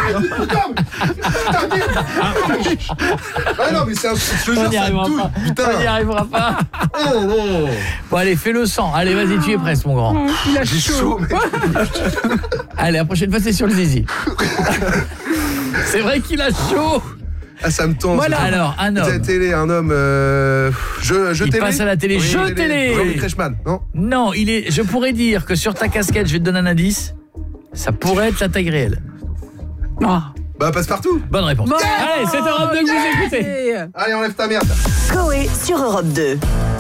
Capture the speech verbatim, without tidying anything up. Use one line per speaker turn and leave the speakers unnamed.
Ah non, mais c'est un... Je te jure,
On n'y
ça
arrivera
douille.
pas.
Putain.
On n'y arrivera pas.
Oh non.
Bon, allez, fais le sang. Allez, vas-y, tu es presque, mon grand.
Il a
J'ai
chaud.
chaud, mec.
Allez, la prochaine fois, c'est sur le zizi. C'est vrai qu'il a chaud.
Ah, ça me tente.
Voilà. Alors, un
La
homme.
télé, un homme... Euh... Je, je
Il
télé.
passe à la télé.
Oui,
Je télé.
Jean-Luc Reichmann, non?
Non, il est. Je pourrais dire que sur ta casquette, je vais te donner un indice. Ça pourrait être la taille réelle.
Oh.
Bah, passe partout.
Bonne réponse.
Bon.
Allez, c'est Europe deux que vous écoutez.
Yeah.
Allez, enlève ta merde.
Coé sur Europe deux.